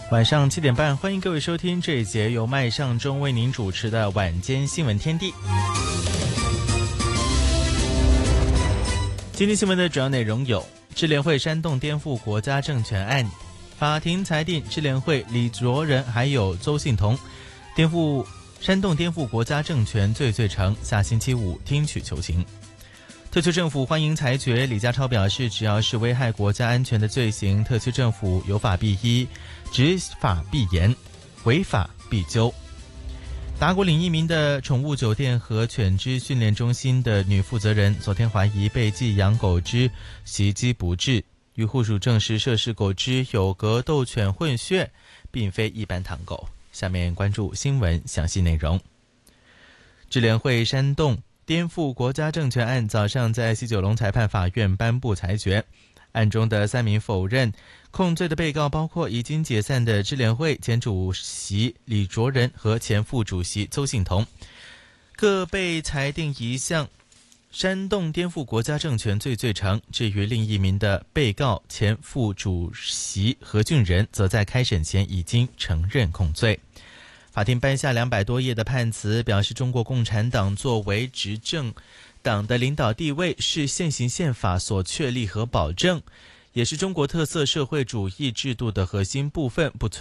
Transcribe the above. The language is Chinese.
晚上7点半，欢迎各位收听这一节由麦尚中为您主持的晚间新闻天地。今天新闻的主要内容有：支联会煽动颠覆国家政权案，法庭裁定支联会李卓人还有邹幸同煽动颠覆国家政权罪成，下星期五听取求刑。特区政府欢迎裁决，李家超表示，只要是危害国家安全的罪行，特区政府有法必依，执法必严，违法必究。打鼓岭一名的宠物酒店和犬只训练中心的女负责人，昨天怀疑被寄养狗只袭击不治，与护属证实涉事狗只有格斗犬混血，并非一般唐狗。下面关注新闻详细内容。支联会煽动颠覆国家政权案早上在西九龙裁判法院颁布裁决，案中的3名否认控罪的被告包括已经解散的支联会前主席李卓人和前副主席邹幸同，各被裁定一项煽动颠覆国家政权罪成。至于另一名的被告前副主席何俊仁，则在开审前已经承认控罪。法庭颁下200多页的判词，表示中国共产党作为执政党的领导地位是现行宪法所确立和保证，也是中国特色社会主义制度的核心部分，不存